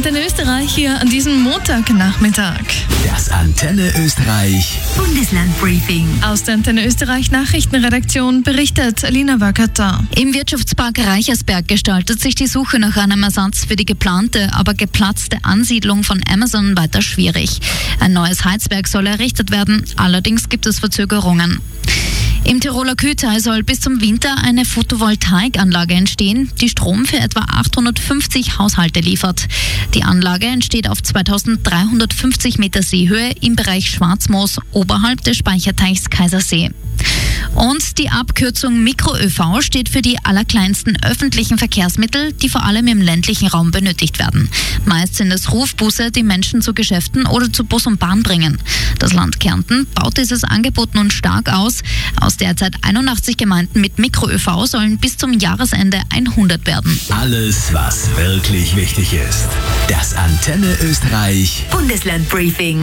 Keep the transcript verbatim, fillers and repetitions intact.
Antenne Österreich hier an diesem Montagnachmittag. Das Antenne Österreich Bundeslandbriefing. Aus der Antenne Österreich Nachrichtenredaktion berichtet Alina Wackerter. Im Wirtschaftspark Reichersberg gestaltet sich die Suche nach einem Ersatz für die geplante, aber geplatzte Ansiedlung von Amazon weiter schwierig. Ein neues Heizwerk soll errichtet werden, allerdings gibt es Verzögerungen. Im Tiroler Kühtal soll bis zum Winter eine Photovoltaikanlage entstehen, die Strom für etwa achthundertfünfzig Haushalte liefert. Die Anlage entsteht auf zweitausenddreihundertfünfzig Meter Seehöhe im Bereich Schwarzmoos oberhalb des Speicherteichs Kaisersee. Und die Abkürzung Mikro-ÖV steht für die allerkleinsten öffentlichen Verkehrsmittel, die vor allem im ländlichen Raum benötigt werden. Meist sind es Rufbusse, die Menschen zu Geschäften oder zu Bus und Bahn bringen. Das Land Kärnten baut dieses Angebot nun stark aus. Aus derzeit einundachtzig Gemeinden mit Mikro-ÖV sollen bis zum Jahresende hundert werden. Alles, was wirklich wichtig ist. Das Antenne Österreich Bundeslandbriefing.